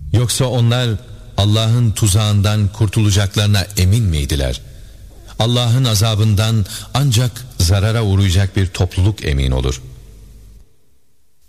Yoksa onlar Allah'ın tuzağından kurtulacaklarına emin miydiler? Allah'ın azabından ancak zarara uğrayacak bir topluluk emin olur.